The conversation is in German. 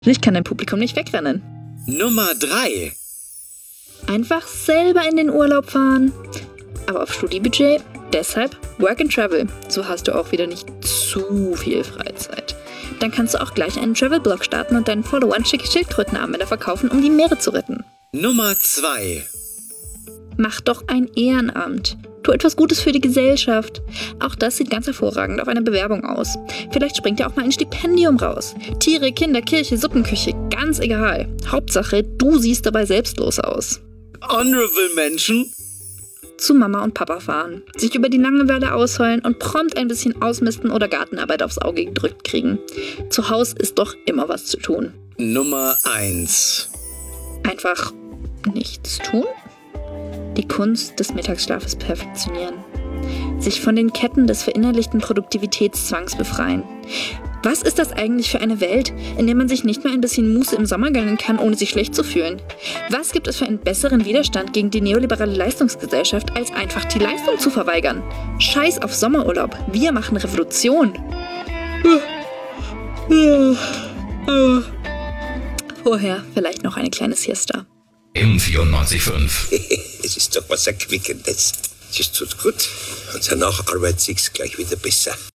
Ich kann dein Publikum nicht wegrennen. Nummer 3. Einfach selber in den Urlaub fahren. Aber auf Studiebudget, deshalb Work and Travel. So hast du auch wieder nicht zu viel Freizeit. Dann kannst du auch gleich einen Travel-Blog starten und deinen Followern schicke Schildkrötenarmbänder verkaufen, um die Meere zu retten. Nummer 2. Mach doch ein Ehrenamt. Tu etwas Gutes für die Gesellschaft. Auch das sieht ganz hervorragend auf einer Bewerbung aus. Vielleicht springt ja auch mal ein Stipendium raus. Tiere, Kinder, Kirche, Suppenküche, ganz egal. Hauptsache, du siehst dabei selbstlos aus. Honorable Menschen. Zu Mama und Papa fahren, sich über die Langeweile ausheulen und prompt ein bisschen ausmisten oder Gartenarbeit aufs Auge gedrückt kriegen. Zu Hause ist doch immer was zu tun. Nummer 1. Einfach nichts tun? Die Kunst des Mittagsschlafes perfektionieren. Sich von den Ketten des verinnerlichten Produktivitätszwangs befreien. Was ist das eigentlich für eine Welt, in der man sich nicht mehr ein bisschen Muße im Sommer gönnen kann, ohne sich schlecht zu fühlen? Was gibt es für einen besseren Widerstand gegen die neoliberale Leistungsgesellschaft, als einfach die Leistung zu verweigern? Scheiß auf Sommerurlaub, wir machen Revolution. Vorher vielleicht noch eine kleine Siesta. Im 94.5. Es ist doch was Erquickendes. Es tut gut und danach arbeitet sich's gleich wieder besser.